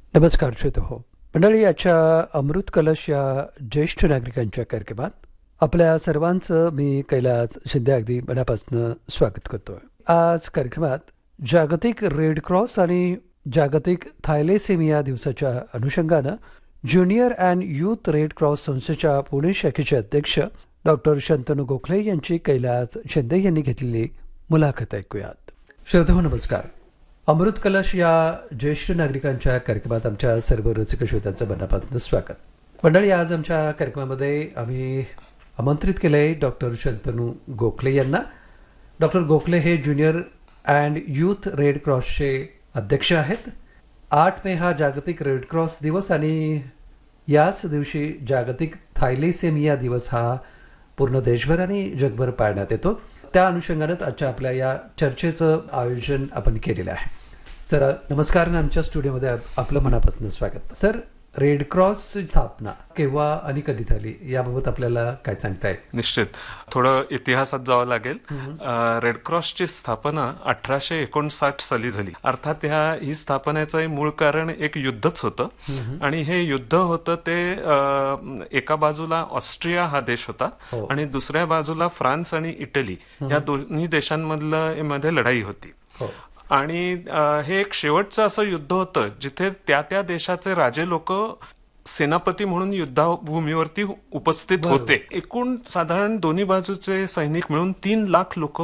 नमस्कार श्रोते हो मंडळी, आजच्या अमृत कलश या ज्येष्ठ नागरिकांच्या कार्यक्रमात आपल्या सर्वांचं मी कैलास शिंदे अगदी मनापासून स्वागत करतोय. आज कार्यक्रमात जागतिक रेड क्रॉस आणि जागतिक थायलेसेमिया दिवसाच्या अनुषंगानं junior and youth red cross संस्थेच्या पुणे शाखेचे अध्यक्ष डॉक्टर शंतनू गोखले यांची कैलास शिंदे यांनी घेतलेली मुलाखत ऐकूयात. श्रोते हो नमस्कार. अमृत कलश या ज्येष्ठ नागरिकांच्या कार्यक्रमात आमच्या सर्व रसिक श्रोत्यांचं मनापासून स्वागत. मंडळी, आज आमच्या कार्यक्रमामध्ये आम्ही आमंत्रित केलंय डॉक्टर शंतनू गोखले यांना. डॉक्टर गोखले हे ज्युनियर अँड यूथ रेड क्रॉसचे अध्यक्ष आहेत. 8 मे हा जागतिक रेड क्रॉस दिवस आणि याच दिवशी जागतिक थायलेसेमिया दिवस हा पूर्ण देशभर आणि जगभर पाळण्यात येतो. त्या अनुषंगानेच आजच्या आपल्या या चर्चेचं आयोजन आपण केलेलं आहे. सर नमस्कार आणि आमच्या स्टुडिओमध्ये आपलं मनापासून स्वागत. सर, रेड क्रॉसची स्थापना केव्हा आणि कधी झाली याबाबत आपल्याला काय सांगता येईल? निश्चित थोडं इतिहासात जावं लागेल. रेड क्रॉसची स्थापना 1859 साली झाली. अर्थात ही स्थापनेचं मूळ कारण एक युद्धच होतं आणि हे युद्ध होतं ते एका बाजूला ऑस्ट्रिया हा देश होता आणि दुसऱ्या बाजूला फ्रान्स आणि इटली या दोन्ही देशांमधलं मध्ये लढाई होती. आणि हे एक शेवटचं असं युद्ध होतं जिथे त्या देशाचे राजे लोक सेनापती म्हणून युद्धभूमीवरती उपस्थित होते. एकूण साधारण दोन्ही बाजूचे सैनिक मिळून 3 लाख लोक